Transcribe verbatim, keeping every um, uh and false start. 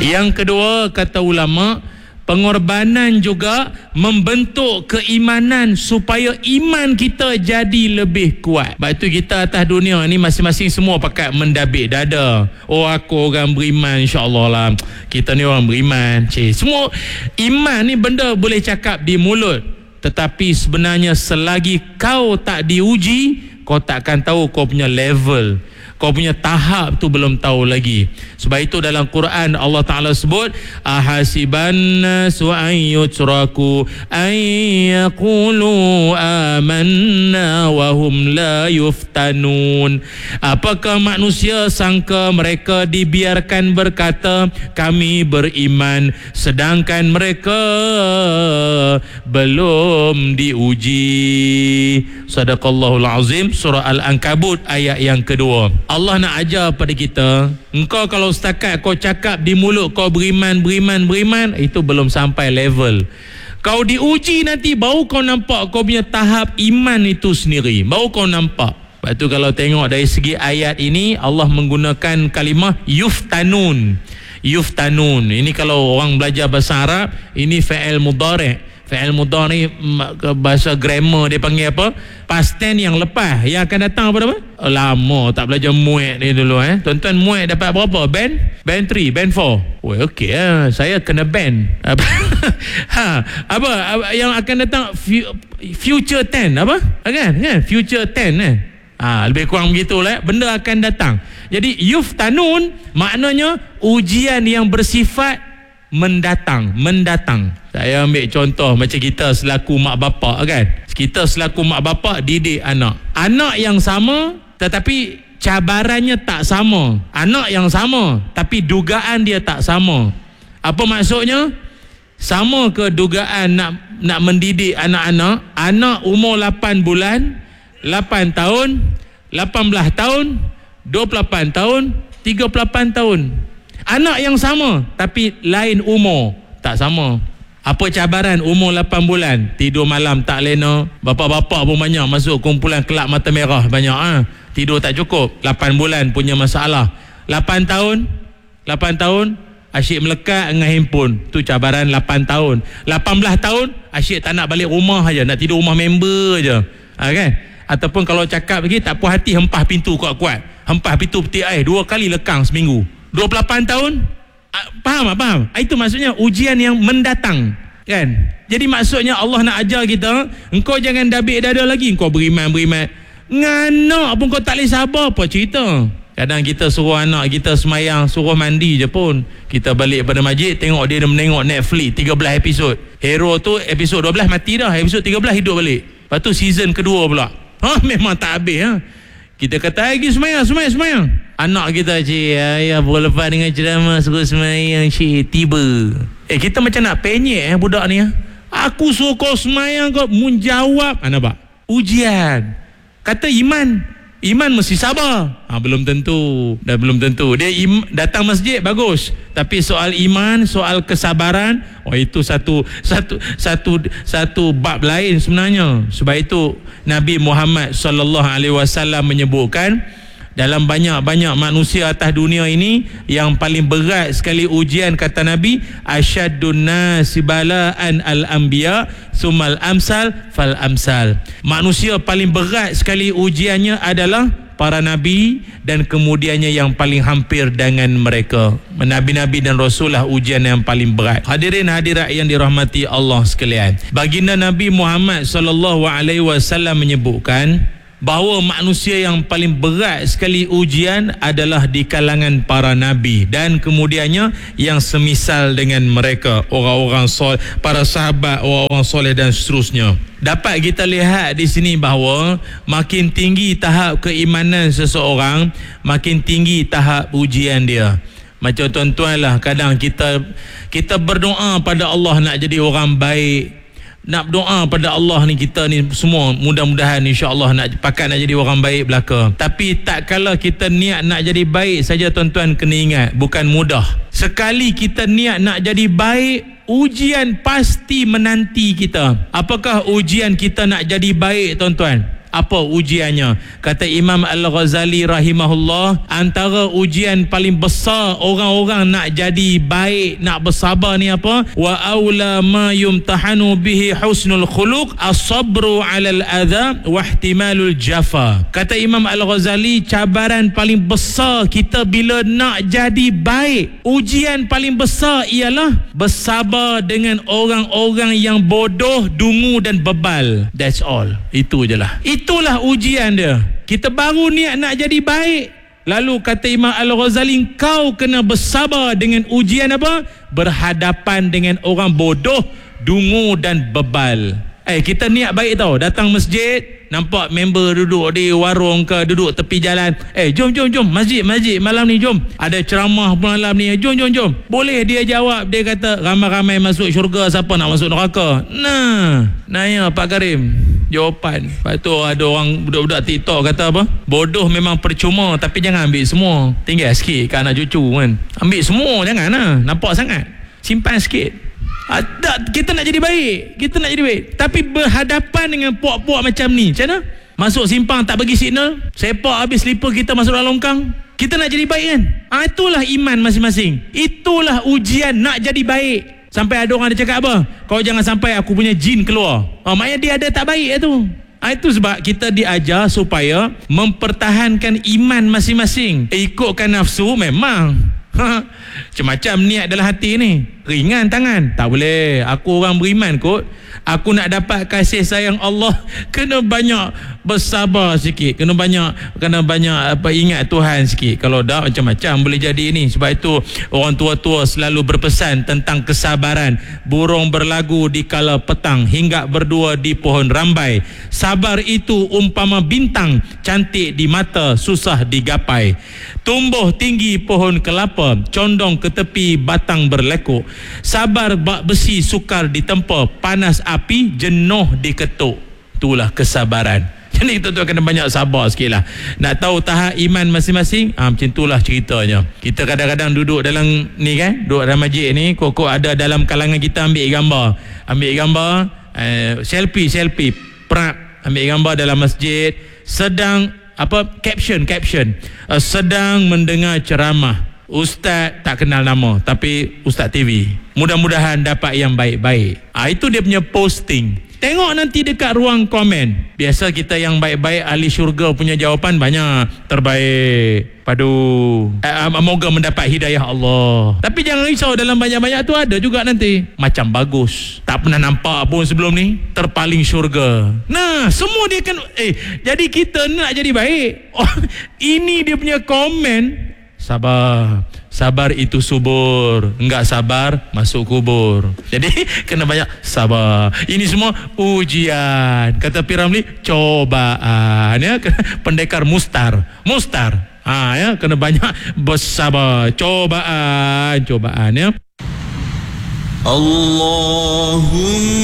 Yang kedua, kata ulama, pengorbanan juga membentuk keimanan supaya iman kita jadi lebih kuat. Sebab itu kita atas dunia ni masing-masing semua pakat mendabik dada. Oh, aku orang beriman, insya-Allah lah. Kita ni orang beriman. Cik, semua iman ni benda boleh cakap di mulut, tetapi sebenarnya selagi kau tak diuji, kau takkan tahu kau punya level, kau punya tahap tu belum tahu lagi. Sebab itu dalam Quran Allah Ta'ala sebut, ahasiban nasu an yutraku an yaqulu amanna wa hum la yuftanun. Apakah manusia sangka mereka dibiarkan berkata kami beriman, sedangkan mereka belum diuji. Sadaqallahul azim. Surah Al-Ankabut ayat yang kedua. Allah nak ajar pada kita, engkau kalau setakat kau cakap di mulut kau beriman, beriman, beriman, itu belum sampai level. Kau diuji nanti baru kau nampak kau punya tahap iman itu sendiri, baru kau nampak. Sebab tu kalau tengok dari segi ayat ini, Allah menggunakan kalimah yuftanun. Yuftanun ini kalau orang belajar bahasa Arab, ini fa'il mudhari'. Fa'il mudhari bahasa grammar dia panggil apa? Past tense yang lepas, yang akan datang apa apa? Oh, lama tak belajar muat ni dulu eh. Tuan-tuan muat dapat berapa? Band? Band tiga, band empat. Oh, okey ah. Saya kena band. ha, apa, apa yang akan datang future tense apa? Kan? Kan? Future tense eh. Ha, lebih kurang begitulah, benda akan datang. Jadi yuftanun maknanya ujian yang bersifat mendatang, mendatang. Saya ambil contoh macam kita selaku mak bapak kan. Kita selaku mak bapak didik anak. Anak yang sama tetapi cabarannya tak sama. Anak yang sama tapi dugaan dia tak sama. Apa maksudnya? Sama ke dugaan nak nak mendidik anak-anak? Anak umur lapan bulan, lapan tahun, lapan belas tahun, dua puluh lapan tahun, tiga puluh lapan tahun. Anak yang sama tapi lain umur, tak sama. Apa cabaran umur lapan bulan? Tidur malam tak lena. Bapak-bapak pun banyak masuk kumpulan kelab mata merah banyak ha? Tidur tak cukup. lapan bulan punya masalah. lapan tahun, lapan tahun asyik melekat dengan handphone. Tu cabaran lapan tahun. lapan belas tahun asyik tak nak balik rumah aja, nak tidur rumah member aja. Ha, kan? Ataupun kalau cakap lagi tak puas hati, hempah pintu kuat-kuat. Hempah pintu peti air dua kali lekang seminggu. dua puluh lapan tahun, faham tak? Faham? Itu maksudnya ujian yang mendatang kan. Jadi maksudnya Allah nak ajar kita, engkau jangan dabik dada lagi, engkau beriman, beriman nganak pun kau tak boleh sabar. Apa cerita? Kadang kita suruh anak kita semayang, suruh mandi je pun, kita balik pada masjid, tengok dia menengok Netflix tiga belas episod. Hero tu episod dua belas mati dah, episod tiga belas hidup balik. Lepas tu season kedua pula, ha, memang tak habis ha? Kita kata lagi semayang, semayang, semayang. Anak kita, cik, ayah baru lepas dengan ceramah suruh semayang, cik, tiba. Eh, kita macam nak penyek eh budak ni. Aku suruh kau semayang, kau menjawab. Ha, nampak? Ujian. Kata iman. Iman mesti sabar. Ha, belum tentu. Dah belum tentu. Dia im, datang masjid, bagus. Tapi soal iman, soal kesabaran, oh itu satu satu satu satu bab lain sebenarnya. Sebab itu Nabi Muhammad sallallahu alaihi wasallam menyebutkan, dalam banyak-banyak manusia atas dunia ini, yang paling berat sekali ujian, kata Nabi, asyaddun nasi bala'an al-anbiya summal amsal fal amsal. Manusia paling berat sekali ujiannya adalah para nabi, dan kemudiannya yang paling hampir dengan mereka. Nabi-nabi dan rasul lah ujian yang paling berat. Hadirin hadirat yang dirahmati Allah sekalian, baginda Nabi Muhammad sallallahu alaihi wasallam menyebutkan bahawa manusia yang paling berat sekali ujian adalah di kalangan para nabi, dan kemudiannya yang semisal dengan mereka, orang-orang soleh, para sahabat, orang-orang soleh dan seterusnya. Dapat kita lihat di sini bahawa makin tinggi tahap keimanan seseorang, makin tinggi tahap ujian dia. Macam tuan-tuan lah, kadang kita kita berdoa pada Allah nak jadi orang baik, nak berdoa pada Allah ni, kita ni semua mudah-mudahan insya-Allah nak pakat nak jadi orang baik belaka. Tapi tak kala kita niat nak jadi baik saja, tuan-tuan kena ingat, bukan mudah. Sekali kita niat nak jadi baik, ujian pasti menanti kita. Apakah ujian kita nak jadi baik, tuan-tuan? Apa ujiannya? Kata Imam Al-Ghazali rahimahullah, antara ujian paling besar orang-orang nak jadi baik, nak bersabar ni apa? Wa aula ma yumtahanu bihi husnul khuluq as-sabru 'alal adha wa ihtimalul jafa. Kata Imam Al-Ghazali, cabaran paling besar kita bila nak jadi baik, ujian paling besar ialah bersabar dengan orang-orang yang bodoh, dungu dan bebal. That's all. Itu je lah. Itulah ujian dia. Kita baru niat nak jadi baik, lalu kata Imam Al-Ghazali, kau kena bersabar dengan ujian apa? Berhadapan dengan orang bodoh, dungu dan bebal. Eh, kita niat baik tau, datang masjid, nampak member duduk di warung ke, duduk tepi jalan, eh jom jom jom masjid masjid malam ni, jom ada ceramah malam ni, jom jom jom. Boleh dia jawab, dia kata ramai-ramai masuk syurga, siapa nak masuk neraka? Nah, nanya Pak Karim jawapan. Lepas tu ada orang budak-budak TikTok kata apa? Bodoh memang percuma, tapi jangan ambil semua. Tinggal sikit kat anak cucu kan. Ambil semua jangan lah, nampak sangat. Simpan sikit. Ada, kita nak jadi baik, kita nak jadi baik, tapi berhadapan dengan puak-puak macam ni, macam mana? Masuk simpang tak bagi signal, sepak habis slipper kita masuk dalam longkang. Kita nak jadi baik kan? Ah, itulah iman masing-masing. Itulah ujian nak jadi baik. Sampai ada orang ada cakap apa? Kau jangan sampai aku punya jin keluar. Ah, maknanya dia ada tak baik tu. Ah, itu sebab kita diajar supaya mempertahankan iman masing-masing. Eh, ikutkan nafsu memang macam-macam niat dalam hati ni. Ringan tangan, tak boleh. Aku orang beriman kot. Aku nak dapat kasih sayang Allah, kena banyak bersabar sikit, kena banyak kena banyak apa ingat Tuhan sikit. Kalau dah macam-macam boleh jadi ni. Sebab itu orang tua-tua selalu berpesan tentang kesabaran. Burung berlagu di kala petang, hinggap berdua di pohon rambai. Sabar itu umpama bintang, cantik di mata, susah digapai. Tumbuh tinggi pohon kelapa, condong ke tepi batang berlekuk. Sabar bak besi sukar ditempa, panas api jenuh diketuk. Itulah kesabaran. Jadi kita tu kena banyak sabar sikit lah. Nak tahu tahap iman masing-masing, ha, macam itulah ceritanya. Kita kadang-kadang duduk dalam ni kan, duduk dalam masjid ni, kok-kok ada dalam kalangan kita ambil gambar. Ambil gambar, uh, selfie, selfie, prak, ambil gambar dalam masjid, sedang apa, caption, caption, uh, sedang mendengar ceramah. Ustaz tak kenal nama, tapi Ustaz T V. Mudah-mudahan dapat yang baik-baik. Ah, itu dia punya posting. Tengok nanti dekat ruang komen. Biasa kita yang baik-baik ahli syurga punya jawapan banyak. Terbaik. Padu. Eh, moga mendapat hidayah Allah. Tapi jangan risau, dalam banyak-banyak tu ada juga nanti macam bagus, tak pernah nampak pun sebelum ni, terpaling syurga. Nah, semua dia kan eh jadi kita nak jadi baik. Oh, ini dia punya komen. Sabar. Sabar itu subur. Enggak sabar masuk kubur. Jadi kena banyak sabar. Ini semua ujian. Kata P. Ramlee, cobaan ya. Pendekar mustar. Mustar. Ha, ya, kena banyak bersabar. Cobaan, cobaan ya. Allahumma